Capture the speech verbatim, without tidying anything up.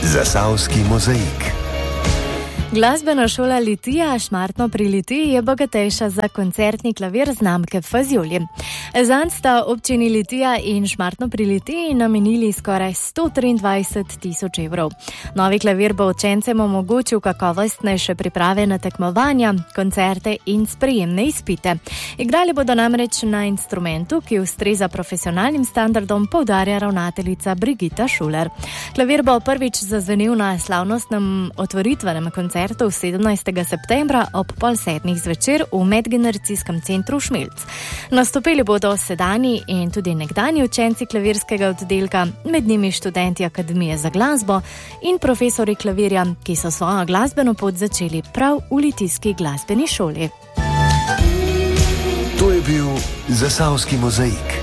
Zasavski mozaik. Glasbena šola Litija Šmartno pri Litiji je bogatejša za koncertni klavir znamke Fazioli. Zanj sta občini Litija in Šmartno pri Litiji namenili skoraj sto triindvajset tisoč evrov. Novi klavir bo učencem omogočil kakovostnejše priprave na tekmovanja, koncerte in sprejemne izpite. Igrali bodo namreč na instrumentu, ki ustreza profesionalnim standardom, poudarja ravnateljica Brigita Šuler. Klavir bo prvič zazvenel na slavnostnem otvoritvenem koncertu sedemnajstega septembra ob pol sedmih zvečer v medgeneracijskem centru Šmelc. Nastopili bodo sedanji in tudi nekdanji učenci klavirskega oddelka, med njimi študenti Akademije za glasbo in profesori klavirja, ki so svojo glasbeno pot začeli prav v litijski glasbeni šoli. To je bil Zasavski mozaik.